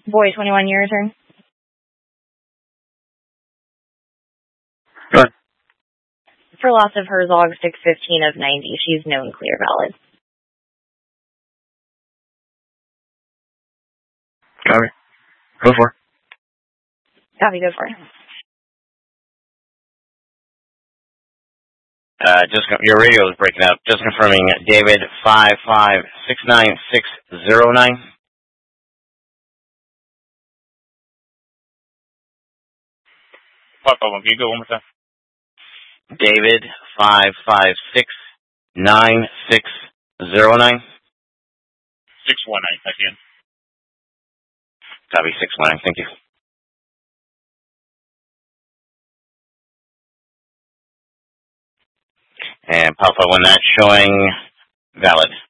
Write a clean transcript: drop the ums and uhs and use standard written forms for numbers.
Boy 21, your turn. Good. For loss of Herzog, 615 of 90. She's known clear valid. Copy. Go for it. Copy, go for it. Your radio is breaking up. Just confirming, David 5569609. Can you go one more time? David 5569609. 619 again. Copy 619. Thank you. And Papa, when that's showing valid.